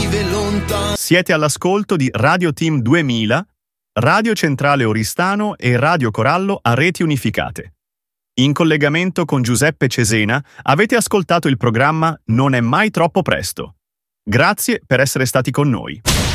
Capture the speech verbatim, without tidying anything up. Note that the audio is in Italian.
vive lontano. Siete all'ascolto di Radio Team duemila, Radio Centrale Oristano e Radio Corallo a reti unificate. In collegamento con Giuseppe Cesena avete ascoltato il programma Non è mai troppo presto. Grazie per essere stati con noi.